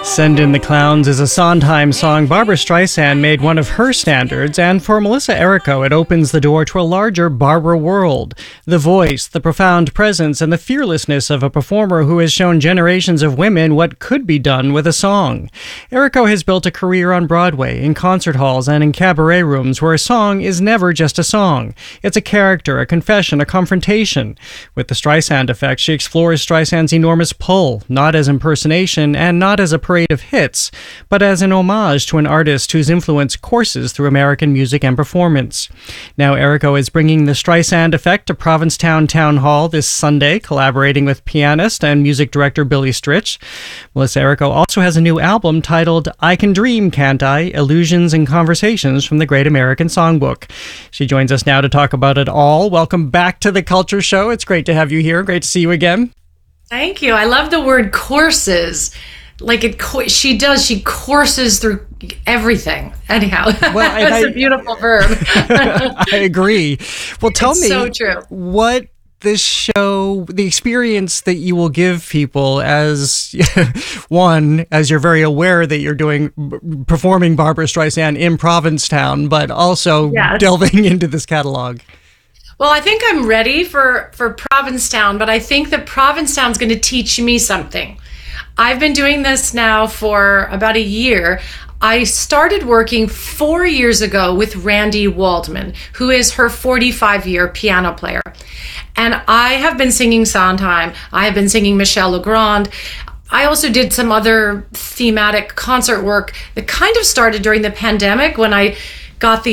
Send in the Clowns is a Sondheim song Barbra Streisand made one of her standards, and for Melissa Errico, it opens the door to a larger Barbra world. The voice, the profound presence, and the fearlessness of a performer who has shown generations of women what could be done with a song. Errico has built a career on Broadway, in concert halls, and in cabaret rooms where a song is never just a song. It's a character, a confession, a confrontation. With the Streisand Effect, she explores Streisand's enormous pull, not as impersonation and not as a parade of hits, but as an homage to an artist whose influence courses through American music and performance. Now Errico is bringing the Streisand Effect to Provincetown Town Hall this Sunday, collaborating with pianist and music director Billy Stritch. Melissa Errico also has a new album titled I Can Dream, Can't I? Illusions and Conversations from the Great American Songbook. She joins us now to talk about it all. Welcome back to The Culture Show. It's great to have you here. Great to see you again. Thank you. I love the word courses. She courses through everything. Anyhow, well, that's a beautiful verb. I agree. Well, tell me, so true. What this show, the experience that you will give people as one, as you're very aware that you're performing Barbra Streisand in Provincetown, but also delving into this catalog. Well, I think I'm ready for Provincetown, but I think that Provincetown's going to teach me something. I've been doing this now for about a year. I started working 4 years ago with Randy Waldman, who is her 45-year piano player. And I have been singing Sondheim. I have been singing Michel Legrand. I also did some other thematic concert work that kind of started during the pandemic when I got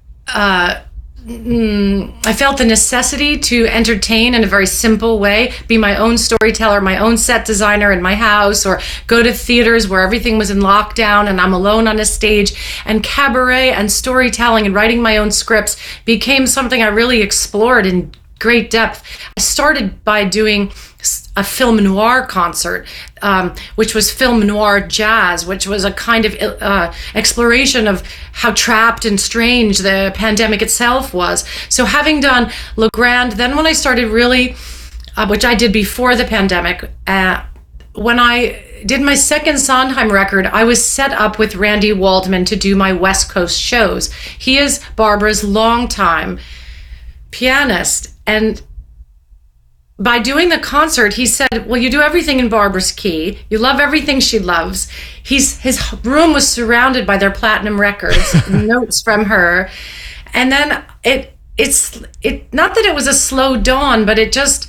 I felt the necessity to entertain in a very simple way, be my own storyteller, my own set designer in my house, or go to theaters where everything was in lockdown and I'm alone on a stage. And cabaret and storytelling and writing my own scripts became something I really explored in great depth. I started by doing a film noir concert, which was film noir jazz, which was a kind of exploration of how trapped and strange the pandemic itself was. So having done Legrand, then when I started really, which I did before the pandemic, when I did my second Sondheim record, I was set up with Randy Waldman to do my West Coast shows. He is Barbara's longtime pianist, and by doing the concert, he said, well, you do everything in Barbara's key. You love everything she loves. His room was surrounded by their platinum records, notes from her. And then it's not that it was a slow dawn, but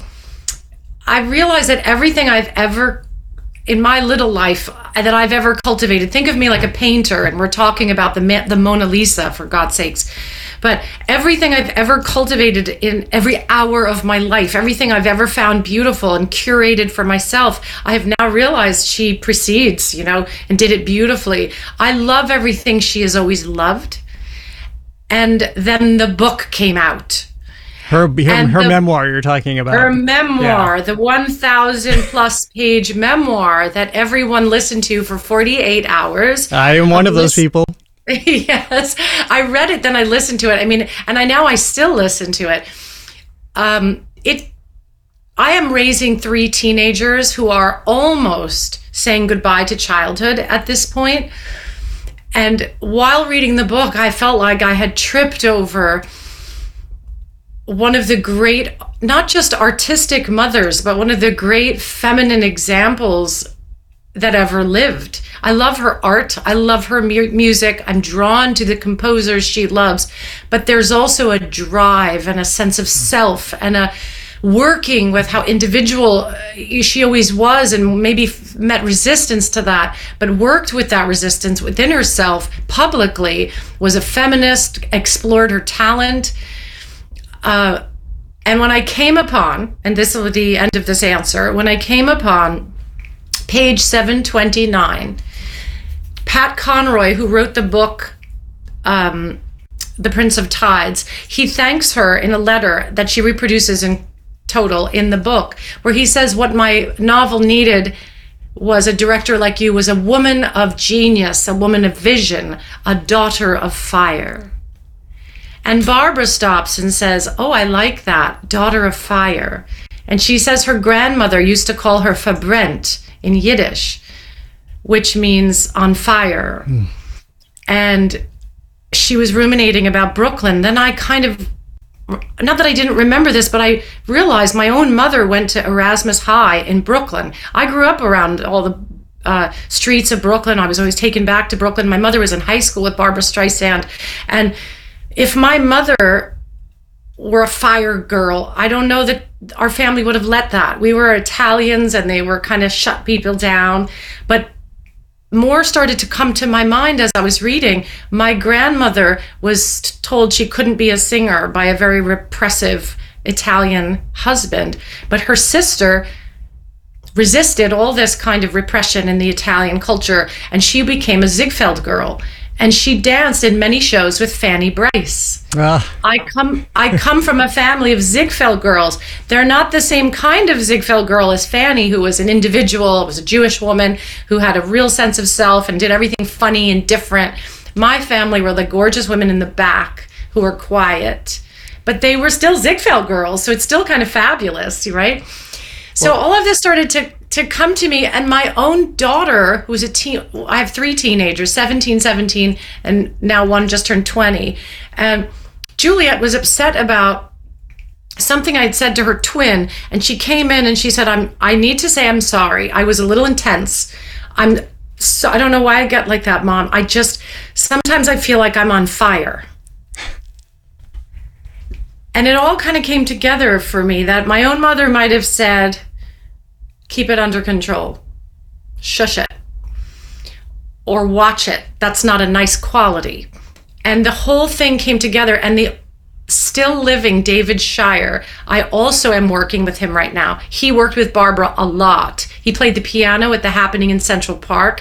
I realized that everything I've ever, in my little life, that I've ever cultivated, think of me like a painter, and we're talking about the Mona Lisa, for God's sakes. But everything I've ever cultivated in every hour of my life, everything I've ever found beautiful and curated for myself, I have now realized she precedes, and did it beautifully. I love everything she has always loved. And then the book came out. Her memoir you're talking about. Her memoir, the 1,000 plus page memoir that everyone listened to for 48 hours. I am one of those people. Yes, I read it, then I listened to it. And I still listen to it. I am raising 3 teenagers who are almost saying goodbye to childhood at this point. And while reading the book, I felt like I had tripped over one of the great, not just artistic mothers, but one of the great feminine examples that ever lived. I love her art. I love her music. I'm drawn to the composers she loves. But there's also a drive and a sense of self and a working with how individual she always was, and maybe met resistance to that, but worked with that resistance within herself publicly, was a feminist, explored her talent. And when I came upon, and this will be the end of this answer, when I came upon page 729, Pat Conroy, who wrote the book, The Prince of Tides, he thanks her in a letter that she reproduces in total in the book, where he says, what my novel needed was a director like you, was a woman of genius, a woman of vision, a daughter of fire. And Barbara stops and says, oh, I like that, daughter of fire. And she says her grandmother used to call her Verbrent in Yiddish, which means on fire. And she was ruminating about Brooklyn. Then I kind of, not that I didn't remember this, but I realized my own mother went to Erasmus High in Brooklyn. I grew up around all the streets of Brooklyn. I was always taken back to Brooklyn. My mother was in high school with Barbra Streisand. And if my mother were a fire girl, I don't know that our family would have let that. We were Italians and they were kind of shut people down. But more started to come to my mind as I was reading. My grandmother was told she couldn't be a singer by a very repressive Italian husband, but her sister resisted all this kind of repression in the Italian culture, and she became a Ziegfeld girl. And she danced in many shows with Fanny Brice. I come from a family of Ziegfeld girls. They're not the same kind of Ziegfeld girl as Fanny, who was an individual, was a Jewish woman who had a real sense of self and did everything funny and different. My family were the gorgeous women in the back who were quiet, but they were still Ziegfeld girls, so it's still kind of fabulous, right? So all of this started to come to me, and my own daughter, who's a teen, I have 3 teenagers, 17, 17, and now one just turned 20. And Juliet was upset about something I'd said to her twin, and she came in and she said, I need to say I'm sorry. I was a little intense. I don't know why I get like that, Mom. Sometimes I feel like I'm on fire. And it all kind of came together for me that my own mother might have said, keep it under control, shush it, or watch it. That's not a nice quality. And the whole thing came together. And the still living David Shire, I also am working with him right now. He worked with Barbra a lot. He played the piano at the Happening in Central Park.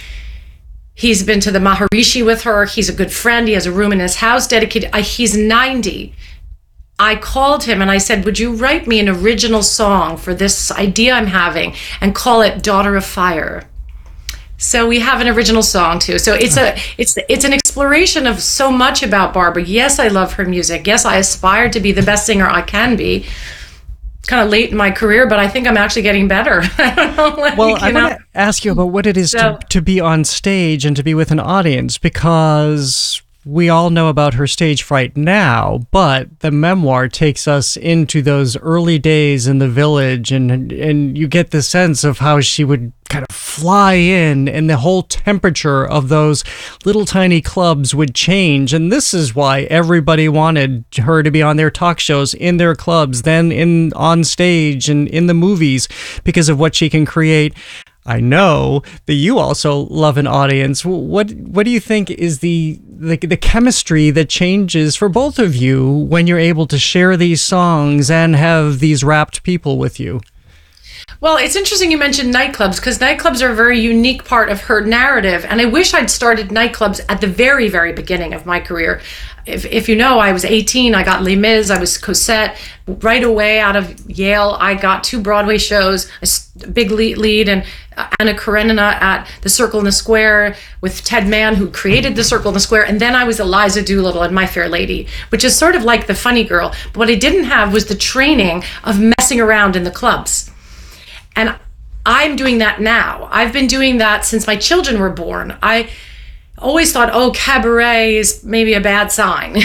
He's been to the Maharishi with her. He's a good friend. He has a room in his house dedicated. He's 90. I called him and I said, would you write me an original song for this idea I'm having and call it Daughter of Fire? So we have an original song too. So it's an exploration of so much about Barbra. Yes, I love her music. Yes, I aspire to be the best singer I can be. Kind of late in my career, but I think I'm actually getting better. I don't know. Well, I want to ask you about what it is to be on stage and to be with an audience, because we all know about her stage fright now, but the memoir takes us into those early days in the Village, and you get the sense of how she would kind of fly in, and the whole temperature of those little tiny clubs would change. And this is why everybody wanted her to be on their talk shows, in their clubs, then on stage and in the movies, because of what she can create. I know that you also love an audience. What do you think is the chemistry that changes for both of you when you're able to share these songs and have these rapt people with you? Well, it's interesting you mentioned nightclubs, because nightclubs are a very unique part of her narrative. And I wish I'd started nightclubs at the very, very beginning of my career. If you know, I was 18, I got Les Mis, I was Cosette. Right away out of Yale, I got 2 Broadway shows, a big lead, and Anna Karenina at the Circle in the Square with Ted Mann, who created the Circle in the Square. And then I was Eliza Doolittle in My Fair Lady, which is sort of like the funny girl. But what I didn't have was the training of messing around in the clubs. And I'm doing that now. I've been doing that since my children were born. I always thought, cabaret is maybe a bad sign,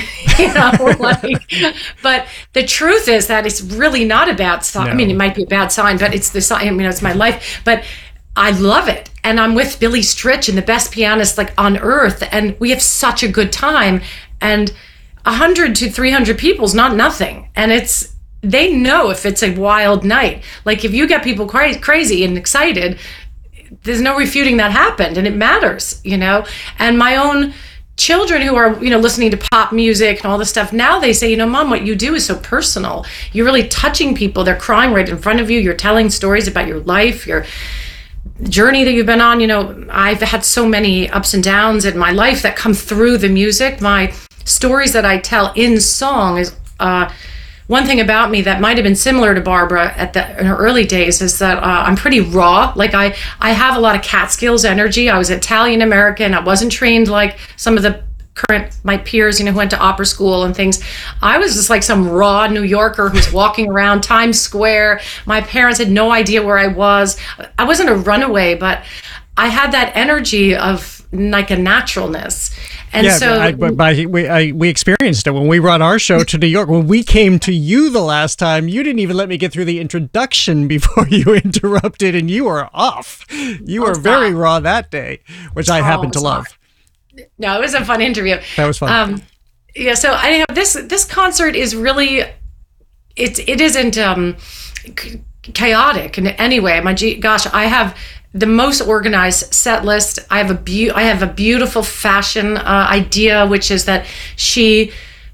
but the truth is that it's really not a bad sign. No. I mean, it might be a bad sign, but it's the sign, it's my life, but I love it. And I'm with Billy Stritch and the best pianist on earth. And we have such a good time, and 100 to 300 people is not nothing. And they know if it's a wild night. Like if you get people crazy and excited, there's no refuting that happened, and it matters, And my own children who are, listening to pop music and all this stuff, now they say, Mom, what you do is so personal. You're really touching people. They're crying right in front of you. You're telling stories about your life, your journey that you've been on. I've had so many ups and downs in my life that come through the music. My stories that I tell in song is one thing about me that might have been similar to Barbra in her early days is that I'm pretty raw. Like I have a lot of Catskills energy. I was Italian American. I wasn't trained like some of my peers, who went to opera school and things. I was just like some raw New Yorker who's walking around Times Square. My parents had no idea where I was. I wasn't a runaway, but I had that energy of like a naturalness. And we experienced it when we brought our show to New York. When we came to you the last time, you didn't even let me get through the introduction before you interrupted, and you were off. You were very raw that day, which I happen to love. No, it was a fun interview. That was fun. So I have this concert is really, it isn't chaotic in any way. I have the most organized set list. I have a beautiful fashion idea, which is that she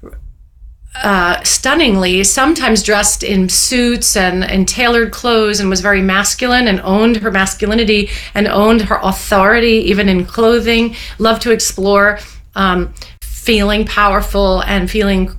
stunningly sometimes dressed in suits and tailored clothes and was very masculine and owned her masculinity and owned her authority even in clothing. Loved to explore feeling powerful and feeling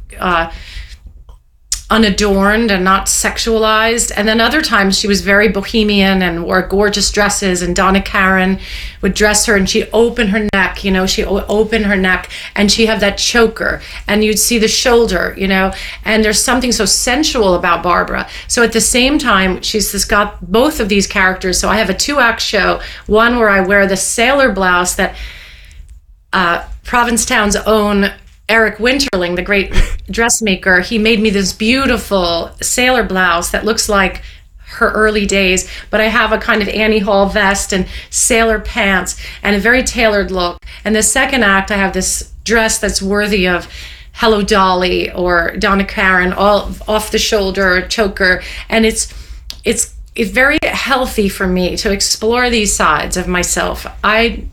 unadorned and not sexualized. And then other times she was very bohemian and wore gorgeous dresses, and Donna Karan would dress her and she'd open her neck, and she'd have that choker and you'd see the shoulder, and there's something so sensual about Barbara. So at the same time, she's got both of these characters. So I have a 2-act show, one where I wear the sailor blouse that Provincetown's own Eric Winterling, the great dressmaker, he made me this beautiful sailor blouse that looks like her early days, but I have a kind of Annie Hall vest and sailor pants and a very tailored look. And the second act, I have this dress that's worthy of Hello Dolly or Donna Karan, all off the shoulder, choker. And it's very healthy for me to explore these sides of myself. I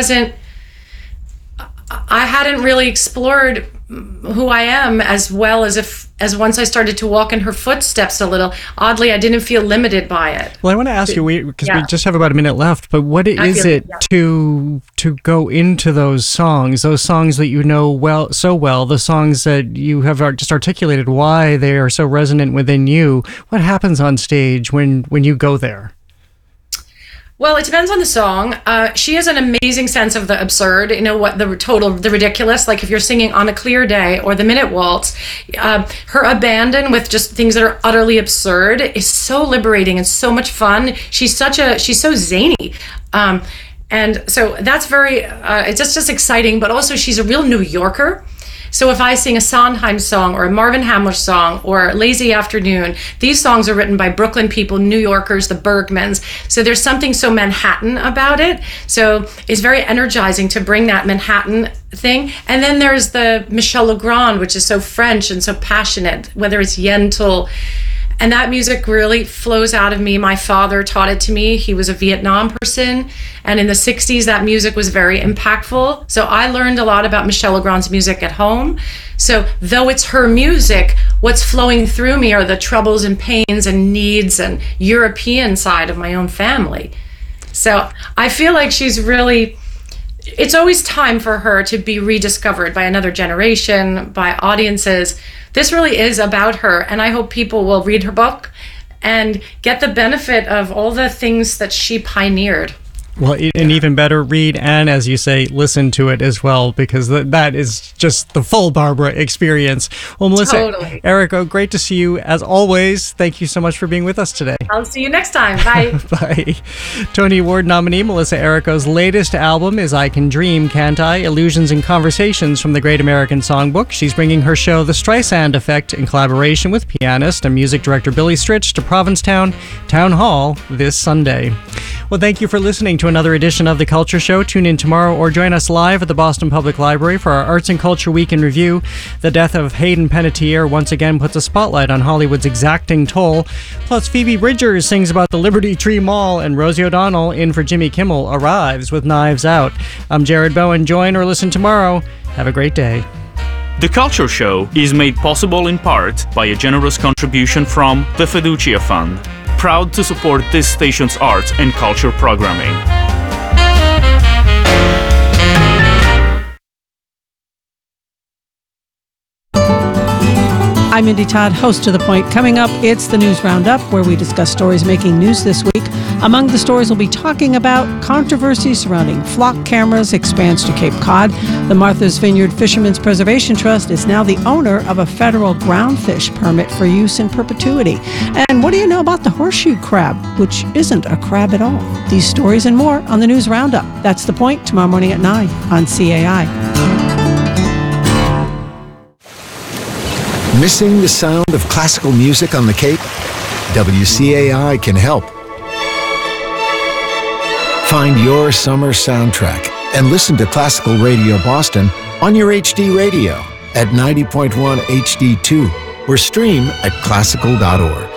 hadn't really explored who I am as well as once I started to walk in her footsteps a little. Oddly, I didn't feel limited by it. Well, I want to ask you, because we just have about a minute left, but what is it to go into those songs that you know so well, the songs that you have just articulated why they are so resonant within you? What happens on stage when you go there? Well, it depends on the song. She has an amazing sense of the absurd, the ridiculous. Like if you're singing On a Clear Day or The Minute Waltz, her abandon with just things that are utterly absurd is so liberating and so much fun. She's so zany. And so that's it's just exciting, but also she's a real New Yorker. So if I sing a Sondheim song or a Marvin Hamlisch song or Lazy Afternoon, these songs are written by Brooklyn people, New Yorkers, the Bergmans. So there's something so Manhattan about it. So it's very energizing to bring that Manhattan thing. And then there's the Michel Legrand, which is so French and so passionate, whether it's Yentl. And that music really flows out of me. My father taught it to me. He was a Vietnam person. And in the 60s, that music was very impactful. So I learned a lot about Michel Legrand's music at home. So though it's her music, what's flowing through me are the troubles and pains and needs and European side of my own family. So I feel like it's always time for her to be rediscovered by another generation, by audiences. This really is about her, and I hope people will read her book and get the benefit of all the things that she pioneered. Well, and even better, read and, as you say, listen to it as well, because that is just the full Barbara experience. Well, Melissa, totally. Erika, great to see you as always. Thank you so much for being with us today. I'll see you next time. Bye. Bye. Tony Award nominee Melissa Eriko's latest album is I Can Dream, Can't I? Illusions and Conversations from the Great American Songbook. She's bringing her show The Streisand Effect in collaboration with pianist and music director Billy Stritch to Provincetown Town Hall this Sunday. Well, thank you for listening to another edition of The Culture Show. Tune in tomorrow or join us live at the Boston Public Library for our Arts and Culture Week in Review. The death of Hayden Panettiere once again puts a spotlight on Hollywood's exacting toll. Plus, Phoebe Bridgers sings about the Liberty Tree Mall, and Rosie O'Donnell, in for Jimmy Kimmel, arrives with Knives Out. I'm Jared Bowen. Join or listen tomorrow. Have a great day. The Culture Show is made possible in part by a generous contribution from the Fiducia Fund, proud to support this station's arts and culture programming. I'm Mindy Todd, host of The Point. Coming up, it's the News Roundup, where we discuss stories making news this week. Among the stories we'll be talking about, controversy surrounding flock cameras expands to Cape Cod. The Martha's Vineyard Fishermen's Preservation Trust is now the owner of a federal groundfish permit for use in perpetuity. And what do you know about the horseshoe crab, which isn't a crab at all? These stories and more on the News Roundup. That's The Point, tomorrow morning at 9 on CAI. Missing the sound of classical music on the Cape? WCAI can help. Find your summer soundtrack and listen to Classical Radio Boston on your HD radio at 90.1 HD2 or stream at classical.org.